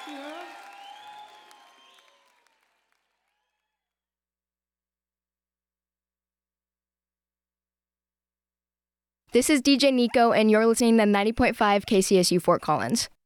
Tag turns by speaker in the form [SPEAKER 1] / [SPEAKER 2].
[SPEAKER 1] This is DJ Nico, and you're listening to 90.5 KCSU Fort Collins.